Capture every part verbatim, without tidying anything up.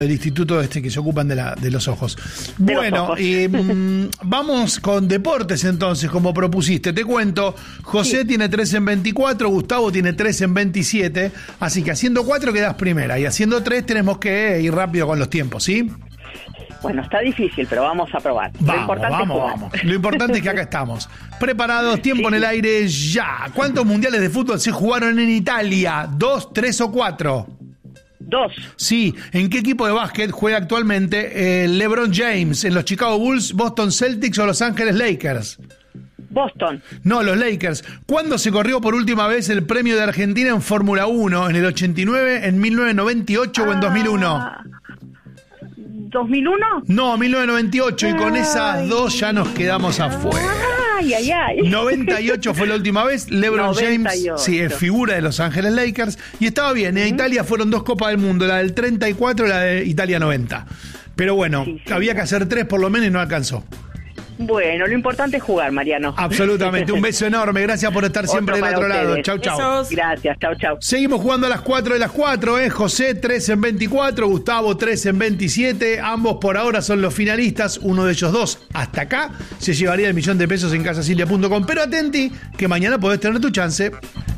del instituto este que se ocupan de, la, de los ojos. De bueno, los ojos. Eh, vamos con deportes entonces, como propusiste. Te cuento, José Sí. tiene tres en veinticuatro, Gustavo tiene tres en veintisiete, así que haciendo cuatro quedas primera y haciendo tres tenemos que ir rápido con los tiempos, ¿sí? Bueno, está difícil, pero vamos a probar. Lo Vamos, importante vamos, es jugar. vamos. Lo importante es que acá estamos. Preparados, tiempo Sí. en el aire, ya. ¿Cuántos mundiales de fútbol se jugaron en Italia? ¿Dos, tres o cuatro? Dos. Sí. ¿En qué equipo de básquet juega actualmente eh, LeBron James? ¿En los Chicago Bulls, Boston Celtics o Los Ángeles Lakers? Boston. No, los Lakers. ¿Cuándo se corrió por última vez el premio de Argentina en Fórmula uno? ¿En el ochenta y nueve, en mil novecientos noventa y ocho o en dos mil uno? Ah, ¿dos mil uno? No, mil novecientos noventa y ocho, y con esas Ay. dos ya nos quedamos afuera. Ay, ay, ay. noventa y ocho fue la última vez. LeBron noventa y James, ocho. sí, es figura de Los Ángeles Lakers. Y estaba bien, en Italia fueron dos Copas del Mundo, la del treinta y cuatro y la de Italia noventa. Pero bueno, Sí, sí. había que hacer tres por lo menos y no alcanzó. Bueno, lo importante es jugar, Mariano. Absolutamente, un beso enorme. Gracias por estar siempre Otro del para otro lado. ustedes. Chau, chau. Besos. Gracias, chau, chau. Seguimos jugando a las cuatro de las cuatro, ¿eh? José tres en veinticuatro, Gustavo tres en veintisiete. Ambos por ahora son los finalistas. Uno de ellos dos, hasta acá, se llevaría el millón de pesos en casasilia punto com. Pero atenti, que mañana podés tener tu chance.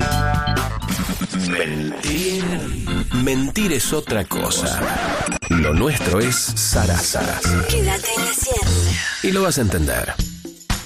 Mentir. Mentir es otra cosa. Lo nuestro es zaraza. Quédate en la sierra. Y lo vas a entender.